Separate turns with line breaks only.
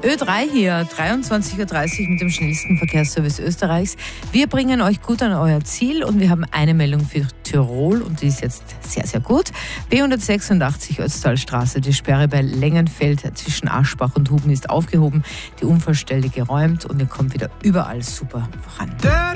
Ö3 hier, 23:30 Uhr mit dem schnellsten Verkehrsservice Österreichs. Wir bringen euch gut an euer Ziel und wir haben eine Meldung für Tirol und die ist jetzt sehr, sehr gut. B186 Ötztalstraße, die Sperre bei Lengenfeld zwischen Aschbach und Huben ist aufgehoben, die Unfallstelle geräumt und ihr kommt wieder überall super voran.